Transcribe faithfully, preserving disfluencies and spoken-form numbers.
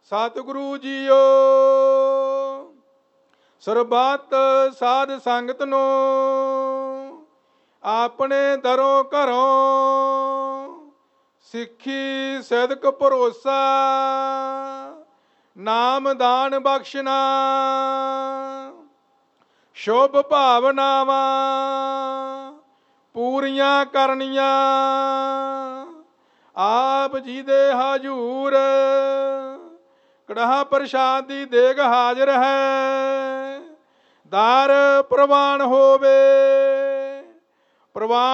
ਸਤਿਗੁਰੂ JIO ਸਰਬੱਤ ਸਾਧ ਸੰਗਤ ਨੂੰ ਆਪਣੇ ਦਰੋਂ ਘਰੋਂ ਸਿੱਖੀ ਸਿਦਕ ਭਰੋਸਾ ਨਾਮ ਦਾਨ ਬਖਸ਼ਣਾ ਸ਼ੁਭ ਭਾਵਨਾਵਾਂ ਪੂਰੀਆਂ ਕਰਨੀਆਂ ਆਪ ਜੀ ਦੇ ਹਜ਼ੂਰ ਕੜਾਹ ਪ੍ਰਸ਼ਾਦ ਦੀ ਦੇਗ ਹਾਜ਼ਰ ਹੈ। ਦਰ ਪ੍ਰਵਾਨ ਹੋਵੇ ਪ੍ਰਵਾਨ